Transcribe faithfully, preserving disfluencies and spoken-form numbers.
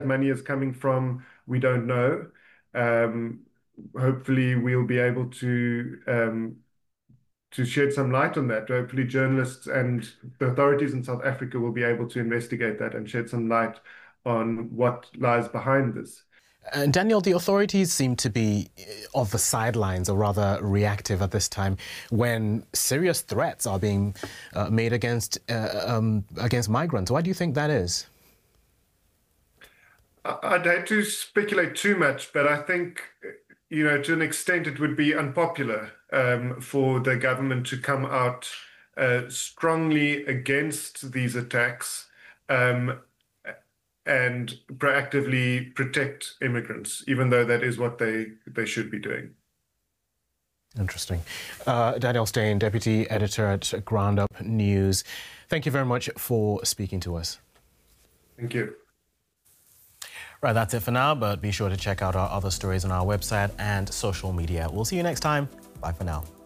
money is coming from, we don't know. Um, hopefully, we'll be able to um, to shed some light on that. Hopefully, journalists and the authorities in South Africa will be able to investigate that and shed some light on what lies behind this. Uh, Daniel, the authorities seem to be of the sidelines, or rather reactive at this time, when serious threats are being uh, made against uh, um, against migrants. Why do you think that is? I'd hate to speculate too much, but I think, you know, to an extent, it would be unpopular um, for the government to come out uh, strongly against these attacks. Um, and proactively protect immigrants, even though that is what they, they should be doing. Interesting. Uh, Daniel Steyn, Deputy Editor at Groundup News, thank you very much for speaking to us. Thank you. Right, that's it for now, but be sure to check out our other stories on our website and social media. We'll see you next time. Bye for now.